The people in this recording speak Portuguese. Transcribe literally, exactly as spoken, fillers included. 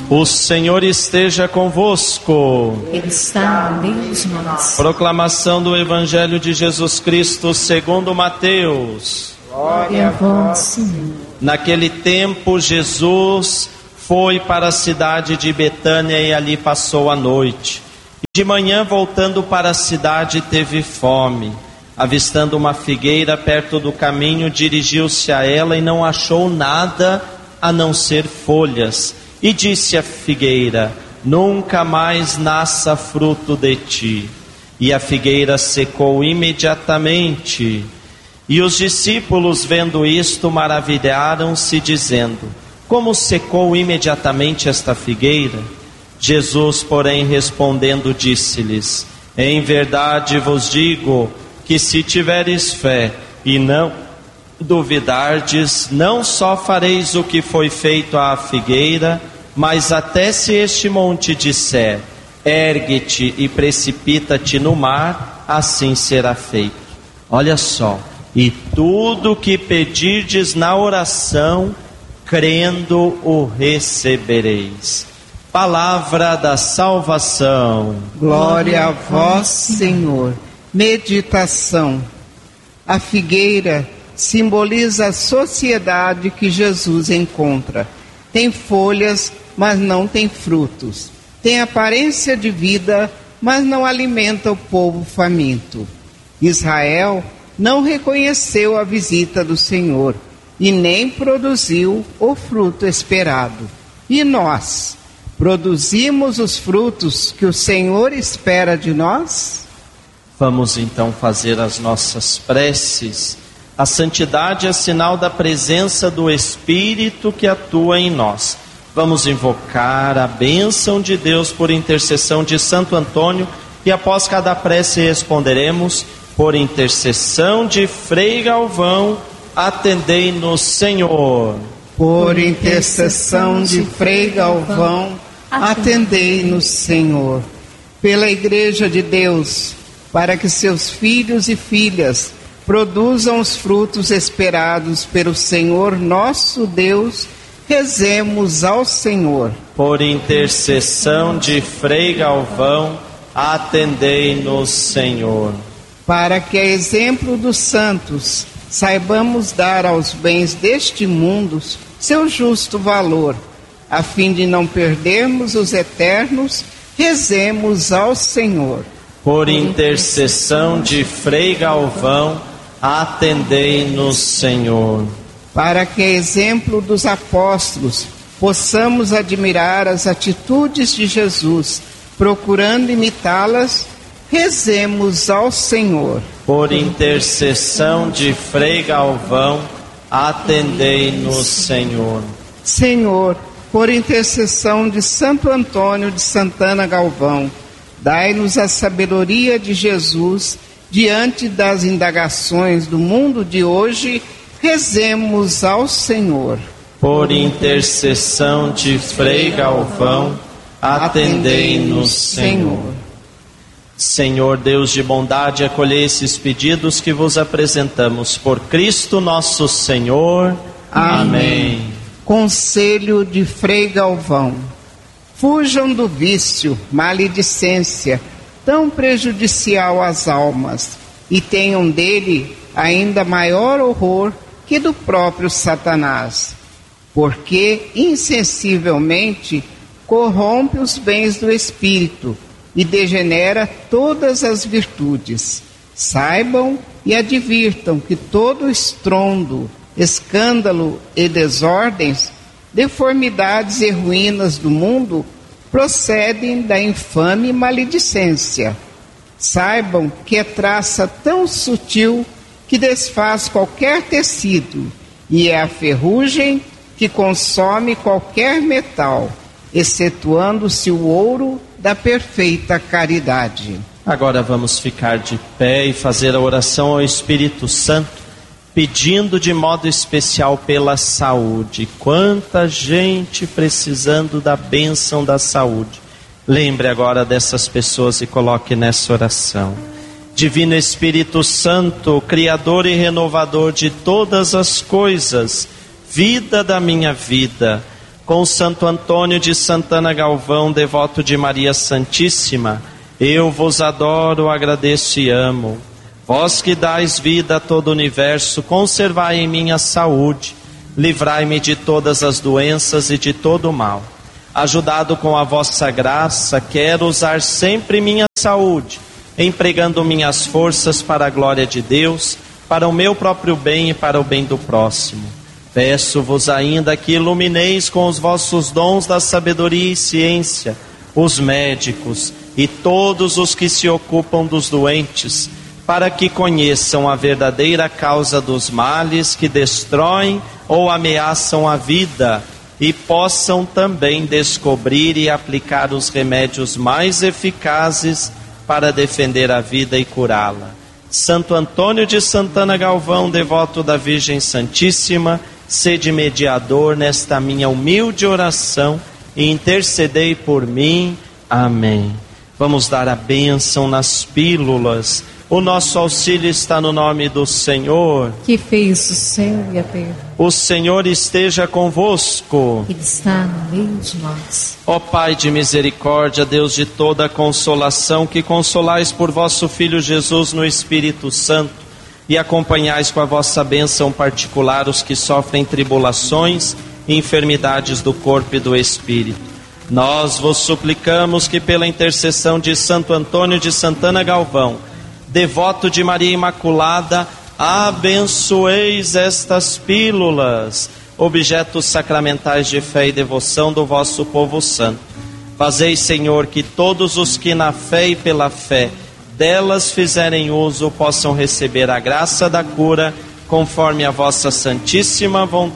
O Senhor esteja convosco. Ele está no meio de nós. Proclamação do Evangelho de Jesus Cristo segundo Mateus. Glória a vós, Senhor. Naquele tempo, Jesus foi para a cidade de Betânia e ali passou a noite. E de manhã, voltando para a cidade, teve fome. Avistando uma figueira perto do caminho, dirigiu-se a ela e não achou nada a não ser folhas. E disse à figueira: nunca mais nasça fruto de ti. E a figueira secou imediatamente. E os discípulos, vendo isto, maravilharam-se, dizendo: como secou imediatamente esta figueira? Jesus, porém, respondendo, disse-lhes: em verdade vos digo que se tiveres fé e não duvidardes, não só fareis o que foi feito à figueira, mas até se este monte disser: ergue-te e precipita-te no mar, assim será feito. Olha só, e tudo que pedirdes na oração, crendo, o recebereis. Palavra da salvação. Glória a vós, Senhor. Meditação. A figueira simboliza a sociedade que Jesus encontra. Tem folhas, mas não tem frutos. Tem aparência de vida, mas não alimenta o povo faminto. Israel não reconheceu a visita do Senhor e nem produziu o fruto esperado. E nós, produzimos os frutos que o Senhor espera de nós? Vamos então fazer as nossas preces. A santidade é sinal da presença do Espírito que atua em nós. Vamos invocar a bênção de Deus por intercessão de Santo Antônio e após cada prece responderemos: por intercessão de Frei Galvão, atendei-nos, Senhor. Por intercessão de Frei Galvão, atendei-nos, Senhor. Pela Igreja de Deus, para que seus filhos e filhas produzam os frutos esperados pelo Senhor nosso Deus, rezemos ao Senhor. Por intercessão de Frei Galvão, atendei-nos, Senhor. Para que, a exemplo dos santos, saibamos dar aos bens deste mundo seu justo valor, a fim de não perdermos os eternos, rezemos ao Senhor. Por intercessão de Frei Galvão, atendei-nos, Senhor. Para que, a exemplo dos apóstolos, possamos admirar as atitudes de Jesus, procurando imitá-las, rezemos ao Senhor. Por intercessão de Frei Galvão, atendei-nos, Senhor. Senhor, por intercessão de Santo Antônio de Santana Galvão, dai-nos a sabedoria de Jesus diante das indagações do mundo de hoje, rezemos ao Senhor. Por intercessão de Frei Galvão, atendei-nos, Senhor. Senhor Deus de bondade, acolhei esses pedidos que vos apresentamos por Cristo nosso Senhor. Amém. Amém. Conselho de Frei Galvão: fujam do vício, maledicência, tão prejudicial às almas, e tenham dele ainda maior horror que do próprio Satanás, porque insensivelmente corrompe os bens do espírito e degenera todas as virtudes. Saibam e advirtam que todo estrondo, escândalo e desordens, deformidades e ruínas do mundo procedem da infame maledicência. Saibam que é traça tão sutil que desfaz qualquer tecido, e é a ferrugem que consome qualquer metal, excetuando-se o ouro da perfeita caridade. Agora vamos ficar de pé e fazer a oração ao Espírito Santo, pedindo de modo especial pela saúde. Quanta gente precisando da bênção da saúde. Lembre agora dessas pessoas e coloque nessa oração. Divino Espírito Santo, Criador e renovador de todas as coisas, vida da minha vida, com Santo Antônio de Santana Galvão, devoto de Maria Santíssima, eu vos adoro, agradeço e amo. Vós que dais vida a todo o universo, conservai em mim a saúde, livrai-me de todas as doenças e de todo o mal. Ajudado com a vossa graça, quero usar sempre minha saúde, empregando minhas forças para a glória de Deus, para o meu próprio bem e para o bem do próximo. Peço-vos ainda que ilumineis com os vossos dons da sabedoria e ciência os médicos e todos os que se ocupam dos doentes, para que conheçam a verdadeira causa dos males que destroem ou ameaçam a vida e possam também descobrir e aplicar os remédios mais eficazes para defender a vida e curá-la. Santo Antônio de Santana Galvão, devoto da Virgem Santíssima, sede mediador nesta minha humilde oração e intercedei por mim. Amém. Vamos dar a bênção nas pílulas. O nosso auxílio está no nome do Senhor, que fez o céu e a terra. O Senhor esteja convosco. Ele está no meio de nós. Ó Pai de misericórdia, Deus de toda consolação, que consolais por vosso Filho Jesus no Espírito Santo e acompanhais com a vossa bênção particular os que sofrem tribulações e enfermidades do corpo e do espírito. Nós vos suplicamos que pela intercessão de Santo Antônio de Santana Galvão, devoto de Maria Imaculada, abençoeis estas pílulas, objetos sacramentais de fé e devoção do vosso povo santo. Fazei, Senhor, que todos os que na fé e pela fé delas fizerem uso possam receber a graça da cura, conforme a vossa santíssima vontade.